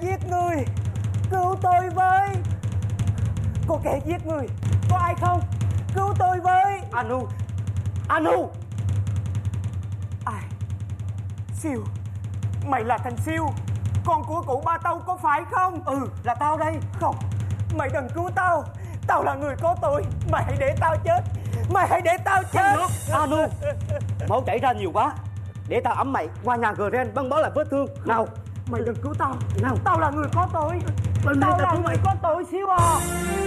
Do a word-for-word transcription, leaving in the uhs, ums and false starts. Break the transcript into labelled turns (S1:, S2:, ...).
S1: giết người, cứu tôi với. Có kẻ giết người, có ai không? Cứu tôi với.
S2: Anu, Anu.
S1: Ai? Siêu, mày là thằng Siêu, con của cụ Ba Tâu có phải không?
S2: Ừ, là tao đây.
S1: Không, mày đừng cứu tao. Tao là người có tội. Mày hãy để tao chết. Mày hãy để tao chết.
S2: Anu, máu chảy ra nhiều quá, để tao ấm mày qua nhà Gren băng bó lại vết thương. Nào,
S1: Mày đừng cứu tao.
S2: nào.
S1: Tao là người có tội.
S2: Lần này
S1: Tao
S2: tao
S1: là
S2: cứu
S1: người
S2: mày.
S1: có tội Siêu à.